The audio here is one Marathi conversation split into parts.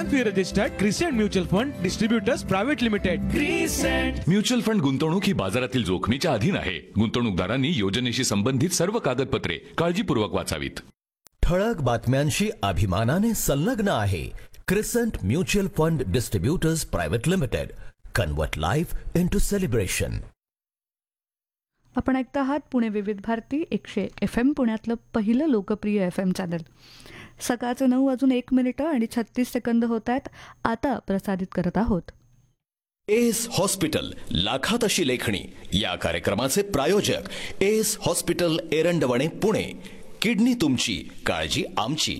MFI registered crescent mutual fund distributors private limited. Crescent mutual fund गुंतवणूक ही बाजारातील जोखमीच्या अधीन आहे. गुंतवणूकदारांनी योजनेशी संबंधित सर्व कागदपत्रे काळजीपूर्वक वाचावीत. ठळक बातम्यांशी अभिमानाने संलग्न आहे crescent mutual fund distributors private limited. Convert life into celebration. आपण ऐकता आहात पुणे विविध भारती 101 FM पुण्यातलं पहिलं लोकप्रिय FM चॅनल. सकाळचे 9:01 आणि 36 सेकंद होत आहेत. आता प्रसारित करत आहोत एस हॉस्पिटल लाखात अशी लेखणी या कार्यक्रमाचे प्रायोजक S hospital Erandwane Pune. Kidney तुमची काळजी आमची.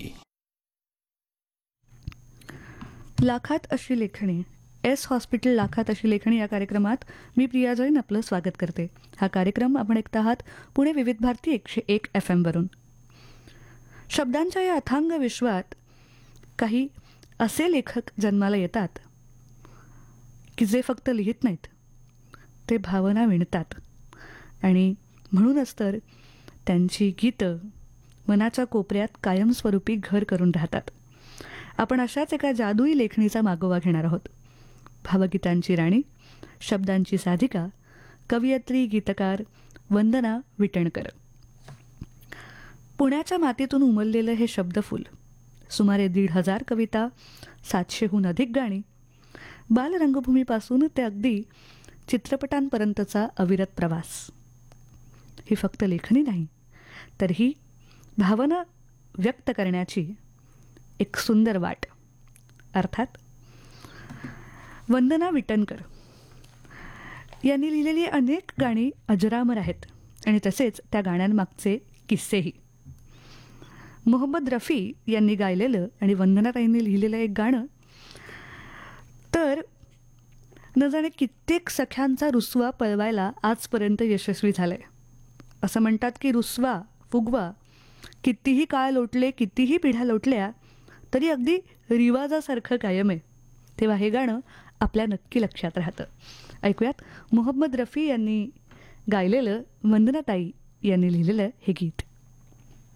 लाखात अशी लेखणी एस हॉस्पिटल लाखात अशी लेखणी या कार्यक्रमात मी प्रिया जैन आपलं स्वागत करते. हा कार्यक्रम आपण ऐकत आहात पुणे विविध भारती 101 FM वरून. शब्दांच्या या अथांग विश्वात काही असे लेखक जन्माला येतात की जे फक्त लिहित नाहीत, ते भावना विणतात. आणि म्हणूनच तर त्यांची गीतं मनाच्या कोपऱ्यात कायमस्वरूपी घर करून राहतात. आपण अशाच एका जादुई लेखणीचा मागोवा घेणार आहोत. भावगीतांची राणी, शब्दांची साधिका, कवयित्री गीतकार वंदना विटणकर. पुण्याच्या मातीतून उमललेलं हे शब्दफूल, सुमारे 1,500 कविता, 700हून अधिक गाणी, बालरंगभूमीपासून ते अगदी चित्रपटांपर्यंतचा अविरत प्रवास. ही फक्त लेखणी नाही, तर ही भावना व्यक्त करण्याची एक सुंदर वाट. अर्थात वंदना विटणकर यांनी लिहिलेली अनेक गाणी अजरामर आहेत आणि तसेच त्या गाण्यांमागचे किस्सेही. मोहम्मद रफी यांनी गायलेलं आणि वंदनाताईंनी लिहिलेलं एक गाणं तर न जाणे कित्येक सख्यांचा रुसवा पळवायला आजपर्यंत यशस्वी झालंय. असं म्हणतात की रुसवा फुगवा कितीही काळ लोटले, कितीही पिढ्या लोटल्या, तरी अगदी रिवाजासारखं कायम आहे. तेव्हा हे गाणं आपल्या नक्की लक्षात राहतं. ऐकूयात मोहम्मद रफी यांनी गायलेलं, वंदनाताई यांनी लिहिलेलं हे गीत.